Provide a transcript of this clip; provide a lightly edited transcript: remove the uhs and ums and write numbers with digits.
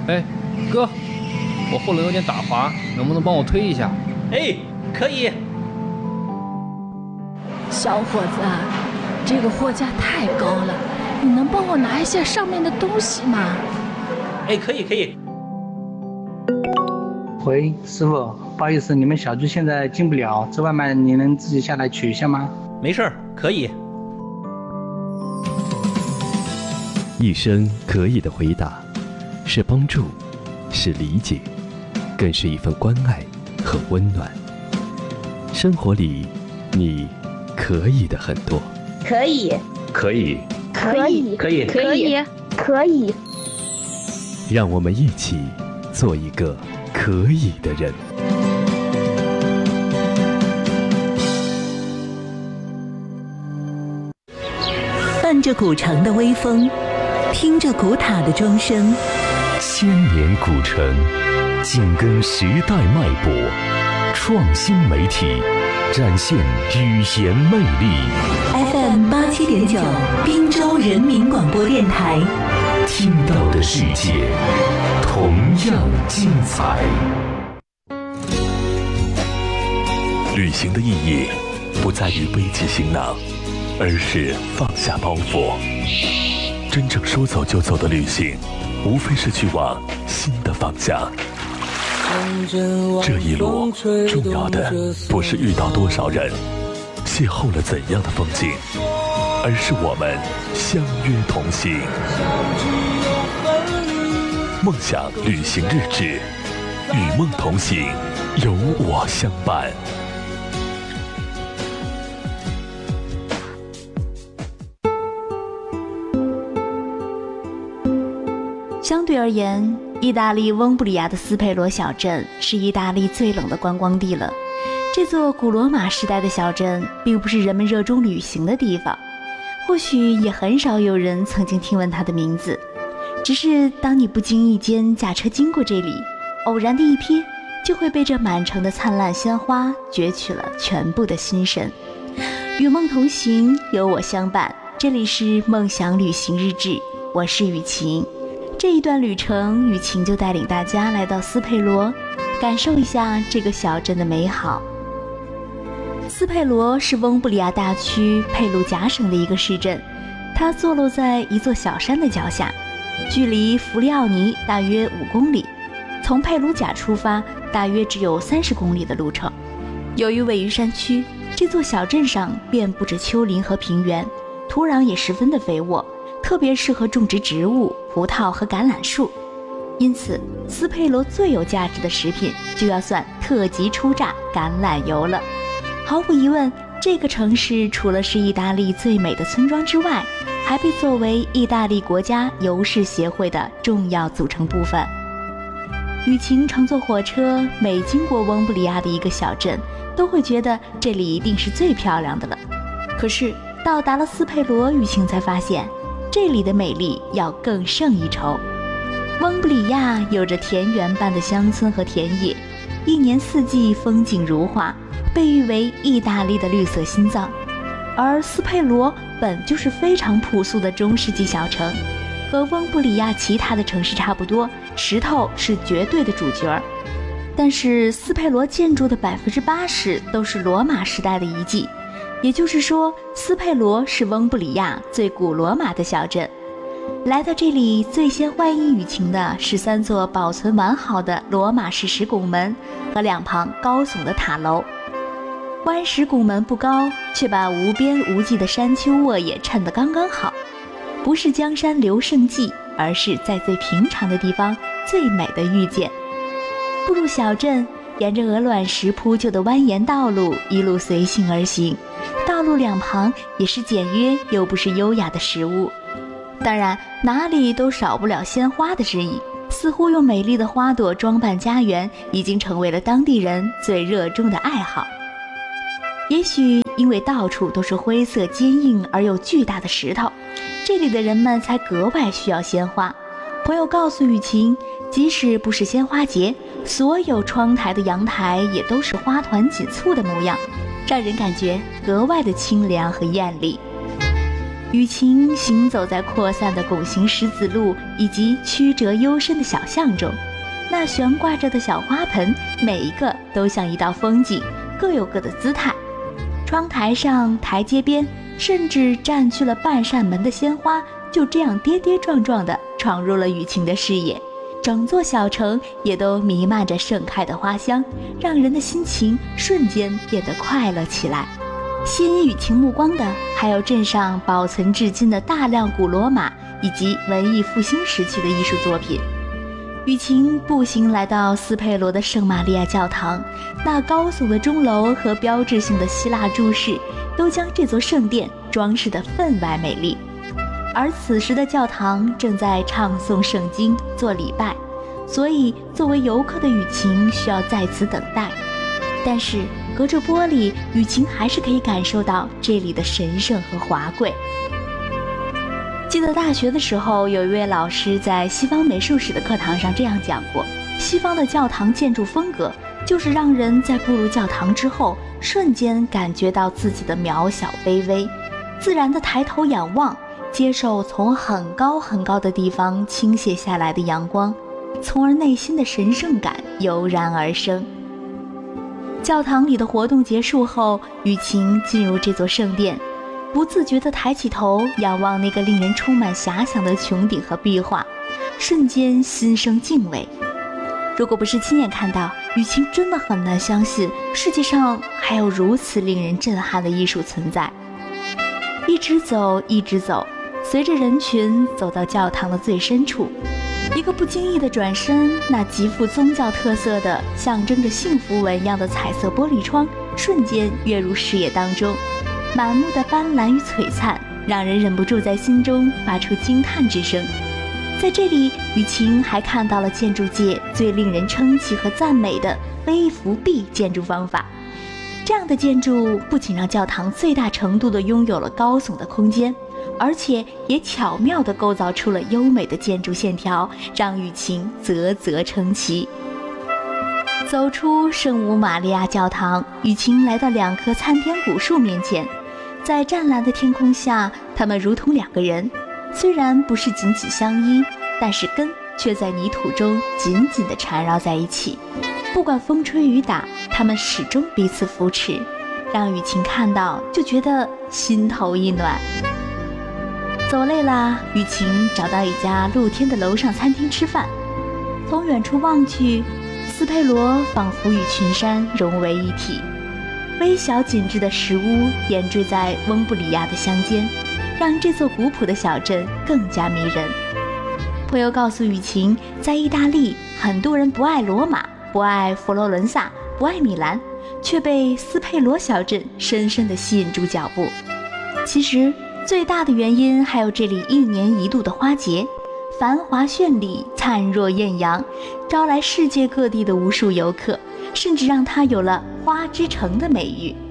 哎，哥，我后轮有点打滑，能不能帮我推一下？ 哎，可以。 小伙子，这个货架太高了，你能帮我拿一下上面的东西吗？ 哎，可以。 喂，师傅，不好意思，你们小区现在进不了，这外卖你能自己下来取一下吗？ 没事儿，可以。 一声可以的回答，是帮助，是理解，更是一份关爱和温暖。生活里，你可以的很多。 可以。 让我们一起做一个可以的人。 伴着古城的微风，听着古塔的钟声， 千年古城，紧跟时代脉搏，创新媒体，展现语言魅力。 FM 87.9，滨州人民广播电台。 听到的世界同样精彩。旅行的意义不在于背起行囊，而是放下包袱。真正说走就走的旅行，无非是去往新的方向。这一路重要的不是遇到多少人，邂逅了怎样的风景，而是我们相约同行。梦想旅行日志，与梦同行，有我相伴。 相对而言，意大利翁布里亚的斯佩罗小镇是意大利最冷的观光地了。这座古罗马时代的小镇并不是人们热衷旅行的地方，或许也很少有人曾经听闻它的名字。只是当你不经意间驾车经过这里，偶然的一瞥，就会被这满城的灿烂鲜花攫取了全部的心神。与梦同行，有我相伴，这里是梦想旅行日志，我是雨晴。这一段旅程，雨晴就带领大家来到斯佩罗，感受一下这个小镇的美好。斯佩罗是翁布里亚大区佩鲁贾省的一个市镇，它坐落在一座小山的脚下，距离弗利奥尼大约5公里，从佩鲁贾出发大约只有30公里的路程。由于位于山区，这座小镇上遍布着丘陵和平原，土壤也十分的肥沃，特别适合种植植物、葡萄和橄榄树。因此，斯佩罗最有价值的食品就要算特级初榨橄榄油了。毫无疑问，这个城市除了是意大利最美的村庄之外，还被作为意大利国家油市协会的重要组成部分。雨晴乘坐火车，每经过翁布里亚的一个小镇，都会觉得这里一定是最漂亮的了。可是到达了斯佩罗，雨晴才发现，这里的美丽要更胜一筹。翁布里亚有着田园般的乡村和田野，一年四季风景如画，被誉为意大利的绿色心脏。而斯佩罗本就是非常朴素的中世纪小城，和翁布里亚其他的城市差不多，石头是绝对的主角。但是斯佩罗建筑的80%都是罗马时代的遗迹，也就是说，斯佩罗是翁布里亚最古罗马的小镇。来到这里，最先欢迎雨晴的是3座保存完好的罗马式石拱门和2旁高耸的塔楼。湾石拱门不高，却把无边无际的山丘沃野衬得刚刚好，不是江山留胜迹，而是在最平常的地方最美的遇见。步入小镇，沿着鹅卵石铺就的蜿蜒道路一路随性而行，道路2旁也是简约又不失优雅的石屋。当然，哪里都少不了鲜花的身影，似乎用美丽的花朵装扮家园，已经成为了当地人最热衷的爱好。也许因为到处都是灰色坚硬而又巨大的石头，这里的人们才格外需要鲜花。朋友告诉雨晴，即使不是鲜花节，所有窗台的阳台也都是花团锦簇的模样，让人感觉格外的清凉和艳丽。 雨晴行走在扩散的拱形石子路以及曲折幽深的小巷中，那悬挂着的小花盆，每一个都像一道风景，各有各的姿态。窗台上、台阶边，甚至占据了半扇门的鲜花，就这样跌跌撞撞地闯入了雨晴的视野。整座小城也都弥漫着盛开的花香，让人的心情瞬间变得快乐起来。吸引雨晴目光的还有镇上保存至今的大量古罗马以及文艺复兴时期的艺术作品。雨晴步行来到斯佩罗的圣玛利亚教堂，那高耸的钟楼和标志性的希腊柱式都将这座圣殿装饰得分外美丽。而此时的教堂正在唱诵圣经做礼拜，所以作为游客的雨晴需要在此等待。但是隔着玻璃，雨晴还是可以感受到这里的神圣和华贵。记得大学的时候，有一位老师在西方美术史的课堂上这样讲过，西方的教堂建筑风格就是让人在步入教堂之后，瞬间感觉到自己的渺小卑微，自然的抬头仰望，接受从很高很高的地方倾泻下来的阳光，从而内心的神圣感油然而生。教堂里的活动结束后，雨晴进入这座圣殿，不自觉地抬起头仰望那个令人充满遐想的穹顶和壁画，瞬间心生敬畏。如果不是亲眼看到，雨晴真的很难相信世界上还有如此令人震撼的艺术存在。一直走，一直走，随着人群走到教堂的最深处，一个不经意的转身，那极富宗教特色的象征着幸福纹样的彩色玻璃窗瞬间跃入视野当中，满目的斑斓与璀璨，让人忍不住在心中发出惊叹之声。在这里，雨晴还看到了建筑界最令人称奇和赞美的飞浮壁建筑方法。这样的建筑不仅让教堂最大程度地拥有了高耸的空间，而且也巧妙地构造出了优美的建筑线条，让雨晴啧啧称奇。走出圣母玛利亚教堂，雨晴来到两棵参天古树面前，在湛蓝的天空下，它们如同两个人，虽然不是紧紧相依，但是根却在泥土中紧紧地缠绕在一起。不管风吹雨打，它们始终彼此扶持，让雨晴看到就觉得心头一暖。走累了，雨晴找到一家露天的楼上餐厅吃饭。从远处望去，斯佩罗仿佛与群山融为一体，微小紧致的石屋点缀在翁布里亚的乡间，让这座古朴的小镇更加迷人。朋友告诉雨晴，在意大利，很多人不爱罗马，不爱佛罗伦萨，不爱米兰，却被斯佩罗小镇深深地吸引住脚步。其实最大的原因还有这里1年1度的花节，繁华绚丽，灿若艳阳，招来世界各地的无数游客，甚至让它有了花之城的美誉。